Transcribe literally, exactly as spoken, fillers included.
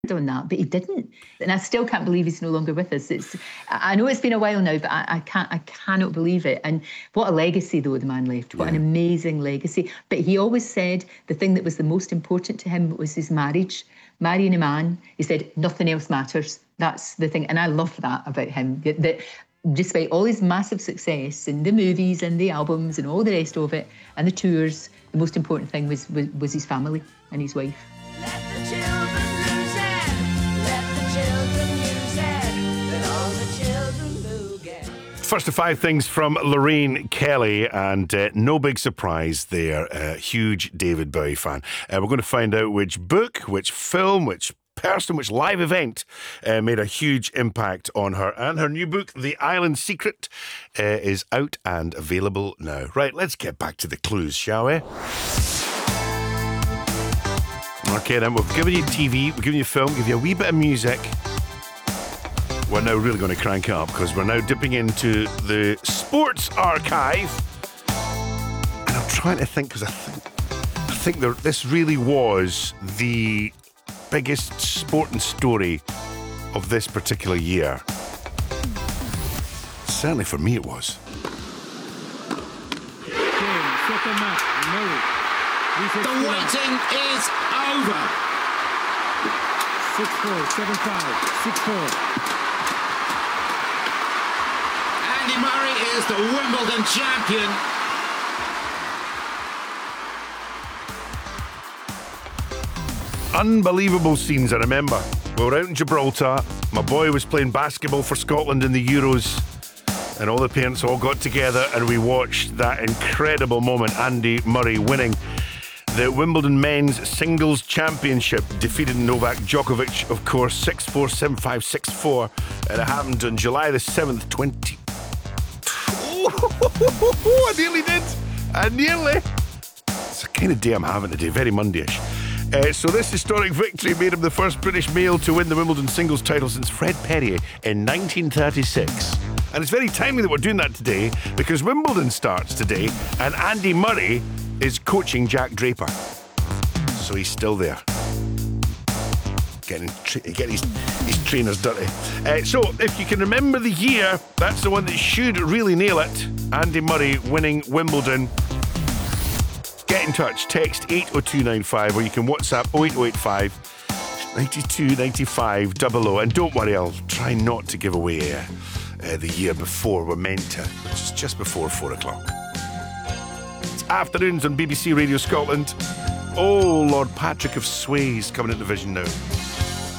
on that, but he didn't. And I still can't believe he's no longer with us. It's, I know it's been a while now, but I, I can't, I cannot believe it. And what a legacy, though, the man left. What yeah. an amazing legacy. But he always said the thing that was the most important to him was his marriage. Marrying a man, he said, nothing else matters. That's the thing. And I love that about him, that despite all his massive success in the movies and the albums and all the rest of it, and the tours, the most important thing was, was, was his family and his wife. Let the children lose it. Let the children use it. Let all the children move it. First of five things from Lorraine Kelly, and uh, no big surprise there, a huge David Bowie fan. Uh, we're going to find out which book, which film, which person, which live event uh, made a huge impact on her. And her new book, The Island Secret, uh, is out and available now. Right, let's get back to the clues, shall we? Okay, then we've given you T V, we've given you film, give you a wee bit of music. We're now really going to crank it up because we're now dipping into the sports archive. And I'm trying to think, because I think, I think there, this really was the biggest sporting story of this particular year. Certainly for me it was. The waiting is over. six four, seven five, six four. Andy Murray is the Wimbledon champion. Unbelievable scenes, I remember. We were out in Gibraltar. My boy was playing basketball for Scotland in the Euros. And all the parents all got together and we watched that incredible moment, Andy Murray winning the Wimbledon Men's Singles Championship, defeated Novak Djokovic, of course, six four, seven five, six four. And it happened on July the seventh, twenty... Oh, I nearly did. I nearly. It's the kind of day I'm having today, very Monday-ish. Uh, so this historic victory made him the first British male to win the Wimbledon singles title since Fred Perrier in nineteen thirty-six. And it's very timely that we're doing that today because Wimbledon starts today and Andy Murray is coaching Jack Draper. So he's still there. Getting, tra- getting his, his trainers dirty. Uh, so if you can remember the year, that's the one that should really nail it. Andy Murray winning Wimbledon. Get in touch, text eight oh two nine five, or you can WhatsApp oh eight oh eight five, nine two nine five, double oh. And don't worry, I'll try not to give away uh, uh, the year before we're meant to, which is just before four o'clock. It's afternoons on B B C Radio Scotland. Oh, Lord Patrick of Sway's coming into vision now.